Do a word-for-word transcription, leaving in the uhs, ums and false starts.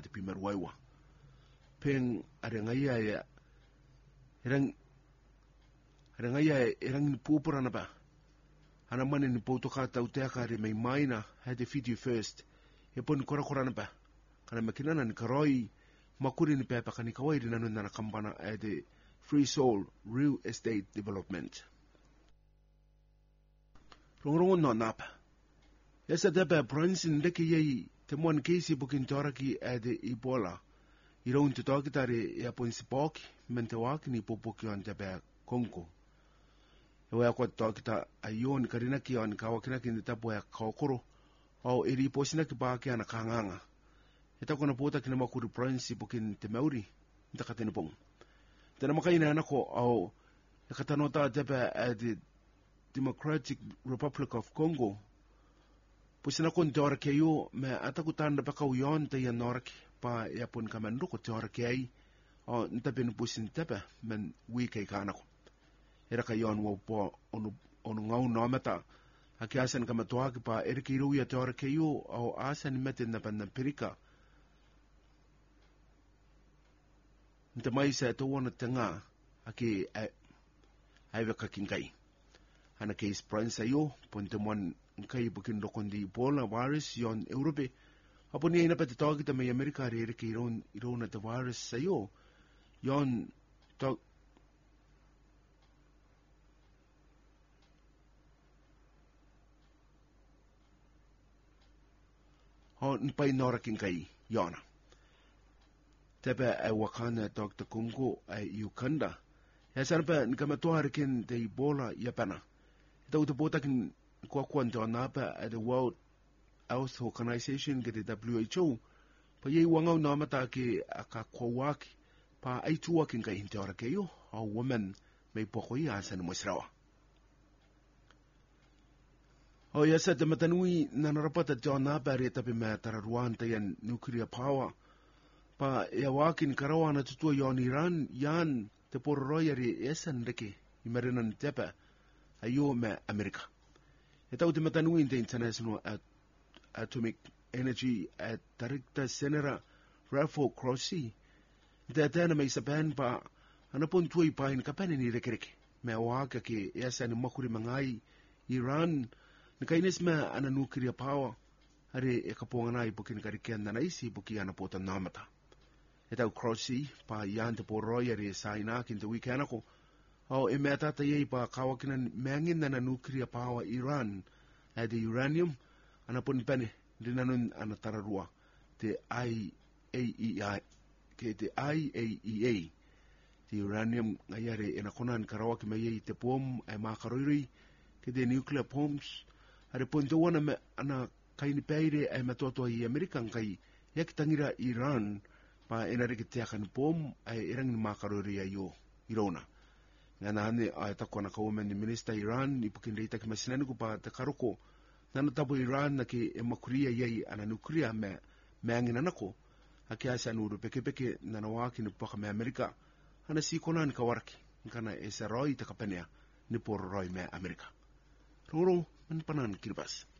te pimeruaiwa. Peng arengaya ya erang arengaya erang ni pupurana ba. Ana mani ni poutoka tau teaka re mai maina had the video first. E pon kora korana ba. Kana makinana ni karoi makuri ni pepa kani kawai ri nanu nana kampana at the Free Soul Real Estate Development. Rongongon no napa. Yasa tepa Branson leki yei te moan keisi bukin toraki at the Ebola. Iro untu toki tare ya pon sipoki mente waki ni popoki on tepa Kongo. Ewa ya kwa toki ta ayon karina ki on kawakina ki nitapo ya kawakoro au eri posina ki baki ana kanganga. Eta kona pota kina makuri Branson bukin te mauri nita katene pong. Tena makaina anako au ya katanota tepa at the Democratic Republic of Congo. Pusina kon te ora keio me ataku tanda pa kau yon te yan noraki pa ya pun kamandu ko te ora kei o ntape nu pusin tepe men wikei kanako. Era ka yon wapo onu, onu ngau nomata haki asan kamatuaki pa eriki iruia te ora keio au asan mete na pandan perika. Nta maisa e tuwana te ngā haki aiwe kakinkai. Ana case Branson yo pon te mon kai bukin dokon di Ebola virus yon Europe apon ina pa te togi ta mai Amerika re re ki iron irona te virus sayo yon to hon pai nora kin kai yona tepe ai wakana Doctor Kungo ai Uganda ya sarpa nikamatua kin te Ebola yapana tau te pota kin kua kua te anapa at the World Health Organization ke te W H O pa yei wangau namata ke a ka kua waki pa aitua kin kai hinte ora keio au women mei poko i asan moisrawa. O yasa te matanui nanarapata te anapa re tape mea tararuan te yan nuclear power pa ia wakin karawa na tutua yon Iran yan te pororoi re esan reke i marinan tepa ayo me Amerika. E tau te matanui te International At Atomic Energy at Director Senator Ralph Grossi. Te atena mai Japan pa anapon tuai pain kapane ni reke reke. Me waka ke esa ni makuri mangai Iran ni kaines me ana nuclear power are e kaponganai bukin karikian na isi buki anapota namata. E tau Grossi pa yan te poroi are saina kin te wikanako au e mea tata yei pa kawakina meangin na nuclear power Iran at the uranium ana pun pene rinanun ana tararua te I A E A ke te I A E A te uranium ngayare ena konan karawaki me yei te pom e makaroiri ke te nuclear bombs are pun te wana me ana kaini peire e matotoa i Amerikan kai yak tangira Iran pa ena reke te akan pom e erangin makaroiri a yo irona. Ngana hane a ta kona ka women minister Iran i pukin reita ki masinani ko pa te karoko nana tapo Iran na ke e makuria yei ana nukria me me angina nako hake asa nuru peke peke nana waki ni paka me Amerika ana si konan ka waraki nkana e sa roi ta kapenea ni por roi me Amerika. Roro man panan kiribas.